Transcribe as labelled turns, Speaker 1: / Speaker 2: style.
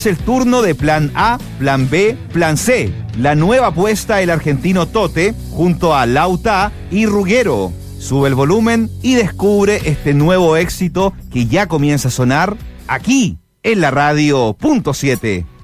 Speaker 1: Es el turno de Plan A, Plan B, Plan C. La nueva apuesta del argentino Tote junto a Lauta y Ruggero. Sube el volumen y descubre este nuevo éxito que ya comienza a sonar aquí en la radio .7.